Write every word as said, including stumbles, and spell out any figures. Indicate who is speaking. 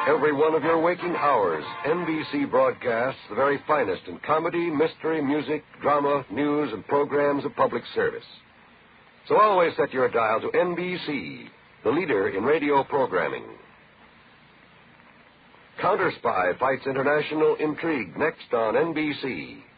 Speaker 1: Every one of your waking hours, N B C broadcasts the very finest in comedy, mystery, music, drama, news, and programs of public service. So always set your dial to N B C, the leader in radio programming. Counter Spy fights international intrigue next on N B C.